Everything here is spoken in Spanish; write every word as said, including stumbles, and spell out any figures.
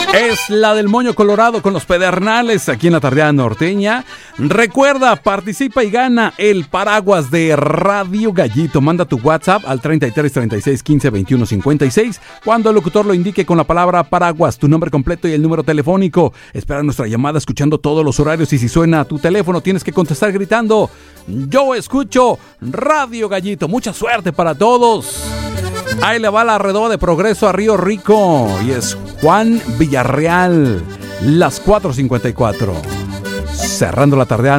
Es la del Moño Colorado con los Pedernales aquí en la Tardeada Norteña. Recuerda, participa y gana el paraguas de Radio Gallito. Manda tu WhatsApp al treinta y tres, treinta y seis, quince, veintiuno, cincuenta y seis cuando el locutor lo indique con la palabra paraguas, tu nombre completo y el número telefónico. Espera nuestra llamada escuchando todos los horarios y si suena tu teléfono tienes que contestar gritando: yo escucho Radio Gallito. Mucha suerte para todos. Ahí le va la Redoba de Progreso a Río Rico y es Juan Villarreal, las cuatro cincuenta y cuatro. Cerrando la tarde